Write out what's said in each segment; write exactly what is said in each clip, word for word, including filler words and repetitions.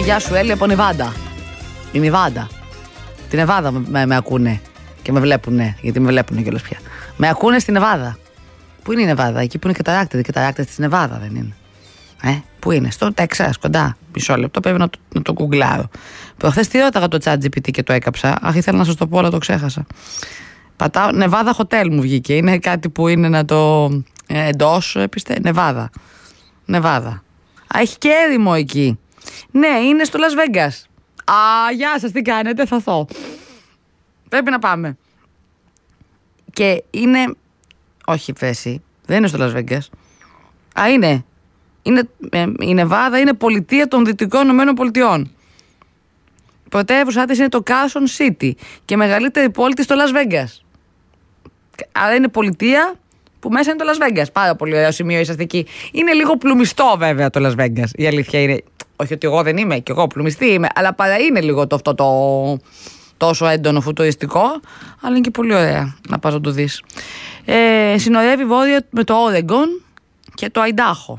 γεια σου Έλλη από Νεβάντα. Η Νεβάντα. Την Νεβάδα με, με ακούνε και με βλέπουνε, γιατί με βλέπουνε κιόλας πια. Με ακούνε στη Νεβάδα. Πού είναι η Νεβάδα? Εκεί που είναι καταράκτες, οι καταράκτες της Νεβάδα δεν είναι? Ε, πού είναι? Στο Τέξας, κοντά. Μισό λεπτό, πρέπει να το, να το γκουγκλάρω. Προχθές τι ρώταγα το ChatGPT και το έκαψα. Αχ, ήθελα να σας το πω, αλλά το ξέχασα. Πατάω, Νεβάδα Hotel μου βγήκε. Είναι κάτι που είναι να το ε, εντός, πιστεύω. Νεβάδα. Νεβάδα. Α, έχει και έρημο εκεί. Ναι, είναι στο Las Vegas. Α, γεια σας, τι κάνετε, θα θώ. Πρέπει να πάμε. Και είναι... Όχι, φέση. Δεν είναι στο Las Vegas. Α, είναι. είναι ε, η Νεβάδα είναι πολιτεία των Δυτικών Ηνωμένων Πολιτειών. Η πρωτεύουσά της είναι το Carson City και μεγαλύτερη πόλη της στο Las Vegas. Άρα είναι πολιτεία που μέσα είναι το Las Vegas. Πάρα πολύ ωραίο σημείο, είσαστε εκεί. Είναι λίγο πλουμιστό βέβαια το Las Vegas. Η αλήθεια είναι. Όχι ότι εγώ δεν είμαι, και εγώ πλουμιστή είμαι, αλλά παρά είναι λίγο το, αυτό το τόσο έντονο φουτουριστικό, αλλά είναι και πολύ ωραία να πας να το δεις. Ε, συνορεύει βόρεια με το Oregon και το Αϊντάχο.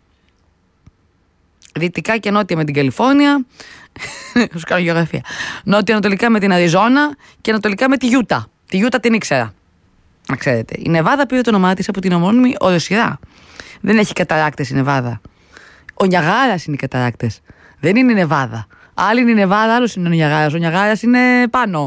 Δυτικά και νότια με την Καλιφόρνια. Θα σου κάνω γεωγραφία. Νότια-ανατολικά με την Αριζόνα και ανατολικά με τη Γιούτα. Τη Γιούτα την ήξερα. Να ξέρετε. Η Νεβάδα πήρε το όνομά της από την ομώνυμη οροσειρά. Δεν έχει καταράκτες η Νεβάδα. Ο Νιαγάρας είναι οι καταράκτες. Δεν είναι η Νεβάδα. Άλλη είναι η Νεβάδα, άλλος είναι ο Νιαγάρας. Ο Νιαγάρας είναι πάνω.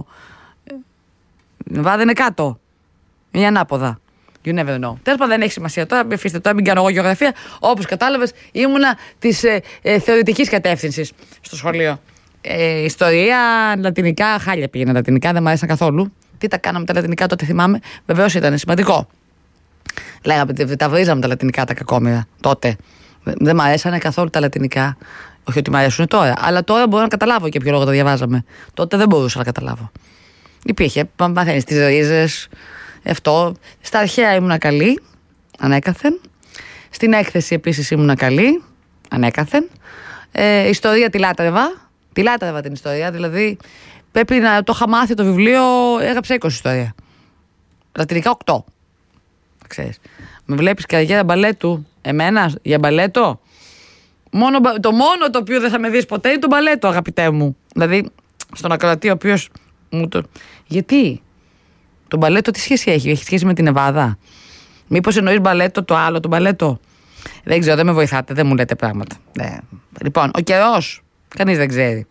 Η Νεβάδα είναι κάτω. Είναι ανάποδα. You never know. Τέλος πάντων, δεν έχει σημασία τώρα. Μην αφήστε τώρα, μην κάνω εγώ γεωγραφία. Όπως κατάλαβες, ήμουνα της ε, ε, θεωρητικής κατεύθυνσης στο σχολείο. Ε, ιστορία, λατινικά, χάλια πήγαινα λατινικά, δεν μου άρεσαν καθόλου. Τι τα κάναμε τα λατινικά τότε, θυμάμαι. Βεβαίως ήταν σημαντικό. Λέγαμε, τα βρίζαμε τα λατινικά τα κακόμοιρα τότε. Δεν μου αρέσανε καθόλου τα λατινικά. Όχι ότι μου αρέσουν τώρα, αλλά τώρα μπορώ να καταλάβω και ποιο λόγο τα διαβάζαμε. Τότε δεν μπορούσα να καταλάβω. Υπήρχε, μαθαίνεις τις ρίζες, αυτό. Στα αρχαία ήμουνα καλή, ανέκαθεν. Στην έκθεση επίσης ήμουνα καλή, ανέκαθεν. Ε, ιστορία τη λάτρευα. Τη λάτρευα την ιστορία, δηλαδή πρέπει να το είχα μάθει το βιβλίο, έγραψα είκοσι ιστορία. Λατινικά οκτώ. Ξέρεις. Με βλέπεις καριέρα μπαλέτου, εμένα για μπαλέτο. Μόνο, το μόνο το οποίο δεν θα με δεις ποτέ είναι το μπαλέτο, αγαπητέ μου. Δηλαδή, στον ακροατή ο οποίος μου το... Γιατί? Το μπαλέτο τι σχέση έχει? Έχει σχέση με την Νεβάδα? Μήπως εννοείς μπαλέτο το άλλο, το μπαλέτο? Δεν ξέρω, δεν με βοηθάτε, δεν μου λέτε πράγματα. Ναι. Λοιπόν, ο καιρός, κανείς δεν ξέρει.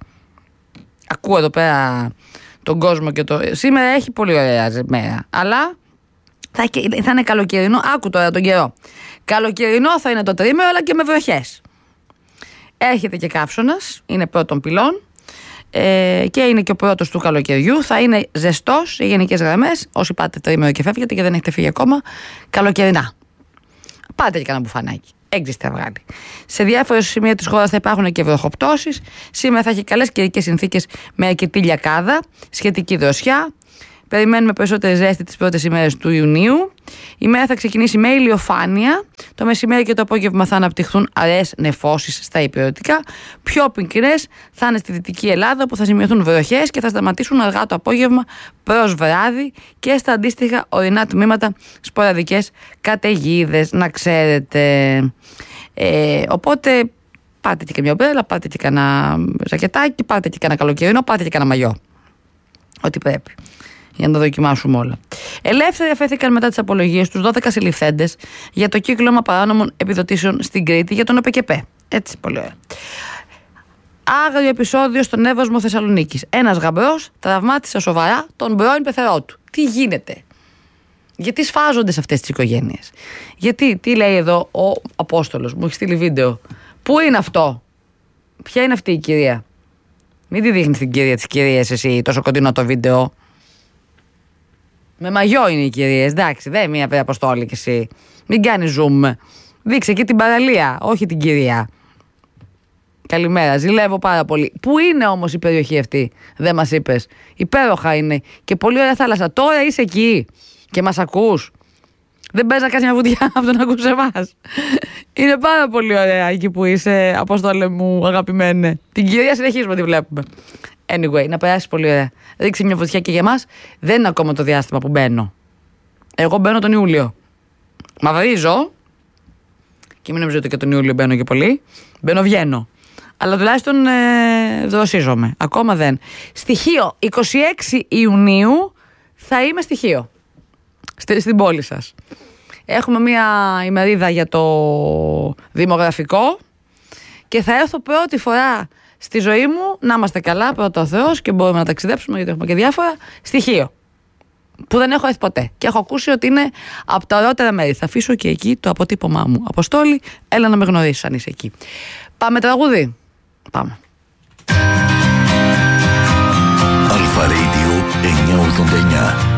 Ακούω εδώ πέρα τον κόσμο και το... Σήμερα έχει πολύ ωραία μέρα, αλλά θα, θα είναι καλοκαιρινό. Άκου τώρα τον καιρό. Καλοκαιρινό θα είναι το τρίμερο, αλλά και με βροχές. Έρχεται και καύσωνας, είναι πρώτων πυλών ε, και είναι και ο πρώτος του καλοκαιριού. Θα είναι ζεστός σε γενικές γραμμές. Όσοι πάτε τρίμερο και φεύγετε και δεν έχετε φύγει ακόμα, καλοκαιρινά. Πάτε και κανένα μπουφανάκι. Έξι θα βγάλει. Σε διάφορα σημεία της χώρας θα υπάρχουν και βροχοπτώσεις. Σήμερα θα έχει καλές καιρικές συνθήκες με αρκετή λιακάδα, σχετική δροσιά. Περιμένουμε περισσότερη ζέστη τις πρώτες ημέρες του Ιουνίου. Η μέρα θα ξεκινήσει με ηλιοφάνεια. Το μεσημέρι και το απόγευμα θα αναπτυχθούν αραιές νεφώσεις στα υπηρετικά. Πιο πικρές θα είναι στη Δυτική Ελλάδα, που θα σημειωθούν βροχές και θα σταματήσουν αργά το απόγευμα προς βράδυ, και στα αντίστοιχα ορεινά τμήματα σποραδικές καταιγίδες, να ξέρετε. Ε, οπότε πάτε και μια ομπρέλα, πάτε και κανένα ζακετάκι, πάτε και κανένα καλοκαιρινό, πάτε και κανένα μαγιό. Ό,τι πρέπει. Για να τα δοκιμάσουμε όλα. Ελεύθεροι αφέθηκαν μετά τις απολογίες τους δώδεκα συλληφθέντες για το κύκλωμα παράνομων επιδοτήσεων στην Κρήτη για τον ΟΠΕΚΕΠΕ. Έτσι, πολύ ωραία. Άγριο επεισόδιο στον Εύωσμο Θεσσαλονίκης. Ένας γαμπρός τραυμάτισε σοβαρά τον πρώην πεθερό του. Τι γίνεται? Γιατί σφάζονται σε αυτές τις οικογένειες? Γιατί, τι λέει εδώ ο Απόστολος, μου έχει στείλει βίντεο. Πού είναι αυτό? Ποια είναι αυτή η κυρία? Μην τη δείχνεις την κυρία της κυρίας εσύ, τόσο κοντινό το βίντεο. Με μαγιό είναι οι κυρίες, εντάξει, δεν είναι μία Αποστόλη κι εσύ. Μην κάνει zoom. Δείξε και την παραλία, όχι την κυρία. Καλημέρα, ζηλεύω πάρα πολύ. Πού είναι όμως η περιοχή αυτή, δεν μας είπες? Υπέροχα είναι και πολύ ωραία θάλασσα. Τώρα είσαι εκεί και μας ακούς? Δεν παίζει να κάνεις μια βουτιά από το να ακούς εμάς? Είναι πάρα πολύ ωραία εκεί που είσαι, Απόστολε μου αγαπημένε. Την κυρία συνεχίζουμε να τη βλέπουμε. Anyway, να περάσεις πολύ ωραία. Ρίξει μια βουτιά και για μας. Δεν είναι ακόμα το διάστημα που μπαίνω. Εγώ μπαίνω τον Ιούλιο. Μαυρίζω. Και μην νομίζετε ότι και τον Ιούλιο μπαίνω και πολύ. Μπαίνω, βγαίνω. Αλλά τουλάχιστον ε, δροσίζομαι. Ακόμα δεν. Στοιχείο, είκοσι έξι Ιουνίου θα είμαι στοιχείο. Στη, στην πόλη σας. Έχουμε μια ημερίδα για το δημογραφικό και θα έρθω πρώτη φορά στη ζωή μου, να είμαστε καλά, πρώτα ο Θεός, και μπορούμε να ταξιδέψουμε γιατί έχουμε και διάφορα, στοιχείο. Που δεν έχω έρθει ποτέ. Και έχω ακούσει ότι είναι από τα ωραιότερα μέρη. Θα αφήσω και εκεί το αποτύπωμά μου. Αποστόλη, έλα να με γνωρίσεις αν είσαι εκεί. Πάμε τραγούδι. Πάμε. Αλφα Radio εννιακόσια ογδόντα εννιά.